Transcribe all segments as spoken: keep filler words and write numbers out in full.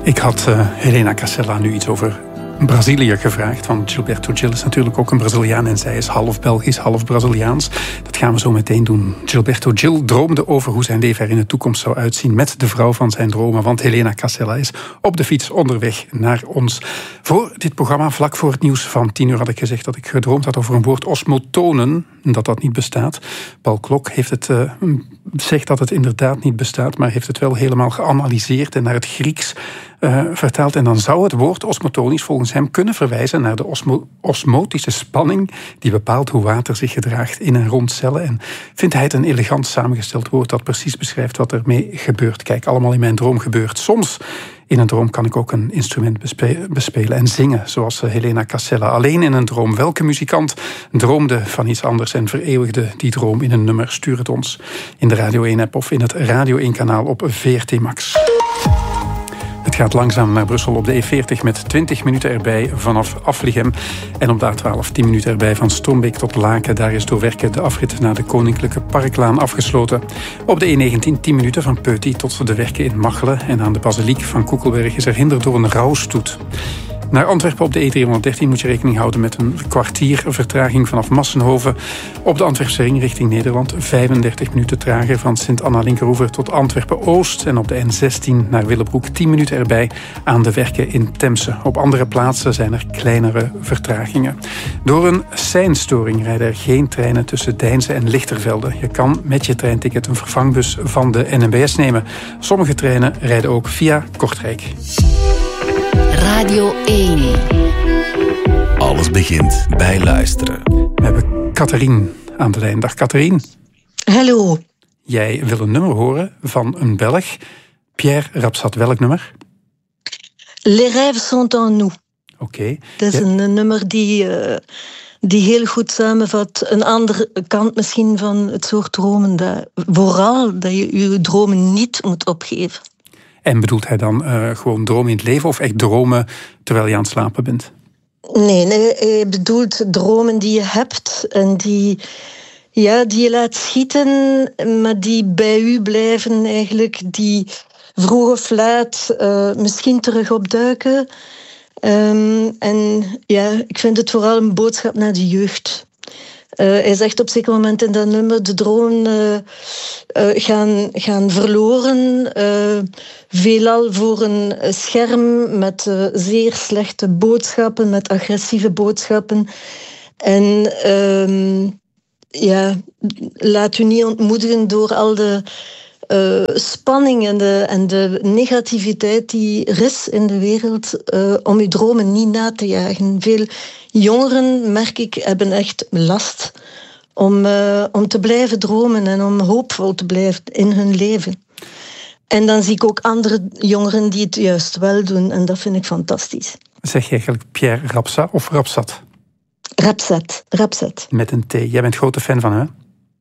Ik had uh, Helena Casella nu iets over Brazilië gevraagd. Want Gilberto Gil is natuurlijk ook een Braziliaan en zij is half Belgisch, half Braziliaans. Dat gaan we zo meteen doen. Gilberto Gil droomde over hoe zijn leven er in de toekomst zou uitzien met de vrouw van zijn dromen. Want Helena Casella is op de fiets onderweg naar ons. Voor dit programma, vlak voor het nieuws van tien uur, had ik gezegd dat ik gedroomd had over een woord osmotonen. Dat dat niet bestaat. Paul Klok heeft het, uh, zegt dat het inderdaad niet bestaat, maar heeft het wel helemaal geanalyseerd en naar het Grieks uh, vertaald. En dan zou het woord osmotonisch volgens hem kunnen verwijzen naar de osmo- osmotische spanning die bepaalt hoe water zich gedraagt in en rond cellen. En vindt hij het een elegant samengesteld woord dat precies beschrijft wat ermee gebeurt. Kijk, allemaal in mijn droom gebeurt. Soms in een droom kan ik ook een instrument bespe- bespelen en zingen, zoals Helena Casella. Alleen in een droom. Welke muzikant droomde van iets anders en vereeuwigde die droom in een nummer? Stuur het ons in de Radio één-app of in het Radio één-kanaal op V R T Max. Het gaat langzaam naar Brussel op de E veertig met twintig minuten erbij vanaf Aflichem. En op de A twaalf tien minuten erbij van Stormbeek tot Laken. Daar is door werken de afrit naar de Koninklijke Parklaan afgesloten. Op de E negentien tien minuten van Peuty tot de werken in Machelen. En aan de Basiliek van Koekelberg is er hinder door een rouwstoet. Naar Antwerpen op de E driehonderddertien moet je rekening houden met een kwartier vertraging vanaf Massenhoven. Op de Antwerpse ring richting Nederland vijfendertig minuten trager van Sint-Anna-Linkeroever tot Antwerpen-Oost. En op de N zestien naar Willebroek tien minuten erbij aan de werken in Temse. Op andere plaatsen zijn er kleinere vertragingen. Door een seinstoring rijden er geen treinen tussen Deinze en Lichtervelde. Je kan met je treinticket een vervangbus van de N M B S nemen. Sommige treinen rijden ook via Kortrijk. Radio één. Alles begint bij luisteren. We hebben Catherine aan de lijn. Dag Catherine. Hallo. Jij wil een nummer horen van een Belg. Pierre Rapsat. Welk nummer? Les rêves sont en nous. Oké. Okay. Dat is ja. een nummer die, uh, die heel goed samenvat. Een andere kant misschien van het soort dromen. Dat, vooral dat je je dromen niet moet opgeven. En bedoelt hij dan uh, gewoon dromen in het leven of echt dromen terwijl je aan het slapen bent? Nee, nee, hij bedoelt dromen die je hebt en die, ja, die je laat schieten, maar die bij u blijven eigenlijk, die vroeg of laat uh, misschien terug opduiken. Um, en ja, ik vind het vooral een boodschap naar de jeugd. Uh, hij zegt op zeker moment in dat nummer, de dromen uh, uh, gaan, gaan verloren. Uh, veelal voor een scherm met uh, zeer slechte boodschappen, met agressieve boodschappen. En uh, ja, laat u niet ontmoedigen door al de uh, spanning en de, en de negativiteit die er is in de wereld, uh, om uw dromen niet na te jagen. Veel jongeren, merk ik, hebben echt last om, uh, om te blijven dromen en om hoopvol te blijven in hun leven. En dan zie ik ook andere jongeren die het juist wel doen en dat vind ik fantastisch. Zeg je eigenlijk Pierre Rapsat of Rapsat? Rapsat, Rapsat. Met een T. Jij bent grote fan van hem?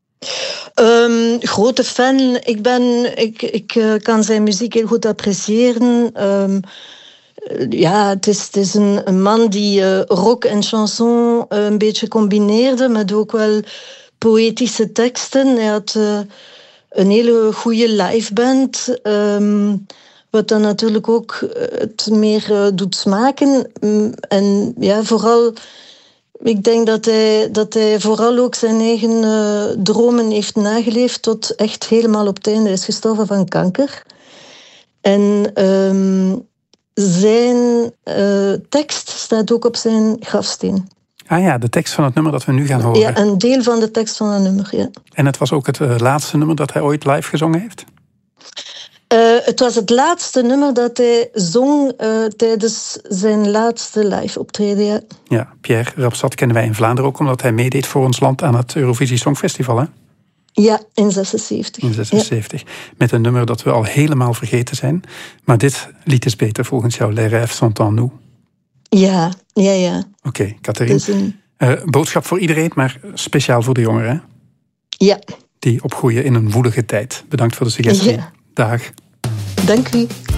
Um, grote fan. Ik, ben, ik, ik uh, kan zijn muziek heel goed appreciëren. Um, Ja, het is, het is een, een man die uh, rock en chanson uh, een beetje combineerde, met ook wel poëtische teksten. Hij had uh, een hele goede liveband, um, wat dan natuurlijk ook het meer uh, doet smaken. Um, en ja, vooral, ik denk dat hij, dat hij vooral ook zijn eigen uh, dromen heeft nageleefd tot echt helemaal op het einde. Hij is gestorven van kanker. En Um, Zijn uh, tekst staat ook op zijn grafsteen. Ah ja, de tekst van het nummer dat we nu gaan horen. Ja, een deel van de tekst van het nummer, ja. En het was ook het uh, laatste nummer dat hij ooit live gezongen heeft? Uh, het was het laatste nummer dat hij zong uh, tijdens zijn laatste live optreden, ja. Ja, Pierre Rapsat kennen wij in Vlaanderen ook, omdat hij meedeed voor ons land aan het Eurovisie Songfestival, hè? Ja, in zesenzeventig. In zesenzeventig. Ja. Met een nummer dat we al helemaal vergeten zijn. Maar dit lied is beter volgens jou. Les rêves sont en nous. Ja, ja, ja. Oké, okay, Catherine. Een... Uh, boodschap voor iedereen, maar speciaal voor de jongeren, hè? Ja. Die opgroeien in een woelige tijd. Bedankt voor de suggestie. Ja. Dag. Dank u.